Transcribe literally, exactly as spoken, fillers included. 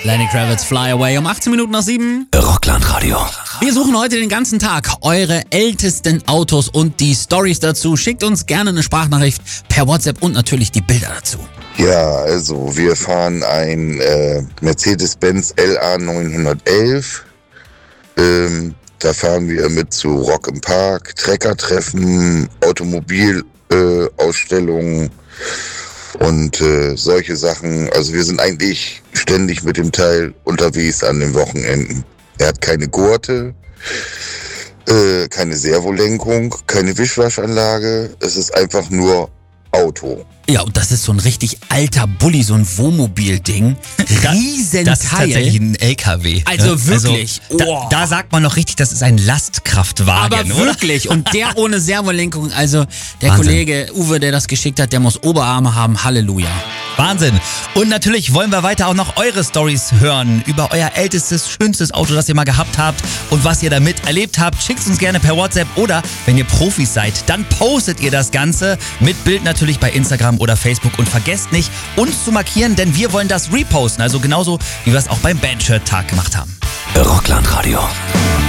Lenny Kravitz, Fly Away um achtzehn Minuten nach sieben. Rockland-Radio. Wir suchen heute den ganzen Tag eure ältesten Autos und die Storys dazu. Schickt uns gerne eine Sprachnachricht per WhatsApp und natürlich die Bilder dazu. Ja, also wir fahren ein äh, Mercedes-Benz L A neunhundertelf. Ähm, da fahren wir mit zu Rock im Park, Treckertreffen, Automobilausstellungen äh, und äh, solche Sachen. Also wir sind eigentlich ständig mit dem Teil unterwegs an den Wochenenden. Er hat keine Gurte, äh, keine Servolenkung, keine Wischwaschanlage. Es ist einfach nur Auto. Ja, und das ist so ein richtig alter Bulli, so ein Wohnmobil-Ding. Riesenteil. Das ist tatsächlich ein L K W. Also wirklich. Also, oh. da, da sagt man noch richtig, das ist ein Lastkraftwagen, Aber oder? wirklich. Und der ohne Servolenkung. Also der Wahnsinn. Kollege Uwe, der das geschickt hat, der muss Oberarme haben. Halleluja. Wahnsinn. Und natürlich wollen wir weiter auch noch eure Storys hören über euer ältestes, schönstes Auto, das ihr mal gehabt habt und was ihr damit erlebt habt. Schickt uns gerne per WhatsApp oder wenn ihr Profis seid, dann postet ihr das Ganze mit Bild natürlich bei Instagram oder Facebook und vergesst nicht, uns zu markieren, denn wir wollen das reposten. Also genauso, wie wir es auch beim Bandshirt-Tag gemacht haben. Rockland-Radio.